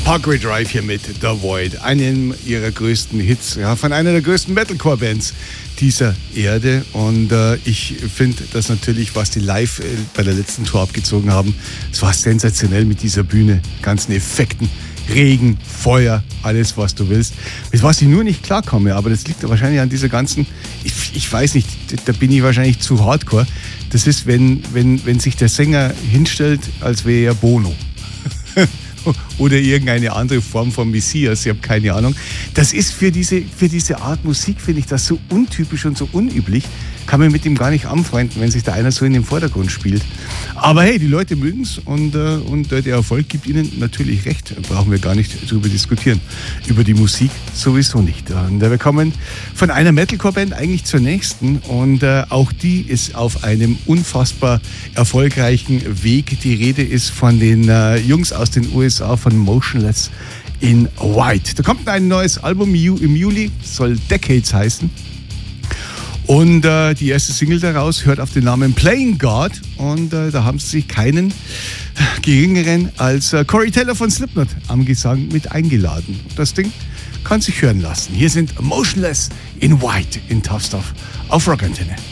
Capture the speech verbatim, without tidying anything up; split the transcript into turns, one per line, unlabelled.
Parkway Drive hier mit The Void, einem ihrer größten Hits, ja, von einer der größten Metalcore-Bands dieser Erde. Und äh, ich finde das natürlich, was die live äh, bei der letzten Tour abgezogen haben, es war sensationell mit dieser Bühne, ganzen Effekten, Regen, Feuer, alles, was du willst. Mit was ich nur nicht klarkomme, aber das liegt wahrscheinlich an dieser ganzen, ich, ich weiß nicht, da bin ich wahrscheinlich zu hardcore. Das ist, wenn, wenn, wenn sich der Sänger hinstellt, als wäre er Bono. Oder irgendeine andere Form von Messias, ich habe keine Ahnung. Das ist für diese, für diese Art Musik, finde ich das so untypisch und so unüblich. Kann man mit ihm gar nicht anfreunden, wenn sich da einer so in den Vordergrund spielt. Aber hey, die Leute mögen es und, äh, und äh, der Erfolg gibt ihnen natürlich recht. Brauchen wir gar nicht drüber diskutieren. Über die Musik sowieso nicht. Und äh, wir kommen von einer Metalcore-Band eigentlich zur nächsten. Und äh, auch die ist auf einem unfassbar erfolgreichen Weg. Die Rede ist von den äh, Jungs aus den U S A, von Motionless in White. Da kommt ein neues Album im Juli, soll Decades heißen. Und äh, die erste Single daraus hört auf den Namen Playing God. Und äh, da haben sie sich keinen geringeren als äh, Corey Taylor von Slipknot am Gesang mit eingeladen. Das Ding kann sich hören lassen. Hier sind Motionless in White in Tough Stuff auf Rock Antenne.